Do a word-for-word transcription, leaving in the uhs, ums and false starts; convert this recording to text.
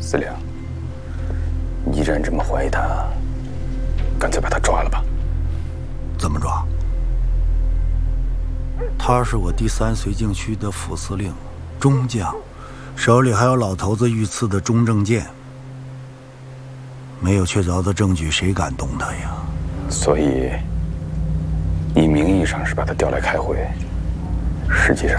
司令，你既然这么怀疑他，干脆把他抓了吧。 怎么抓？他是我第三绥靖区的副司令，中将，手里还有老头子御赐的中正剑。没有确凿的证据，谁敢动他呀？ 所以，你名义上是把他调来开会，实际上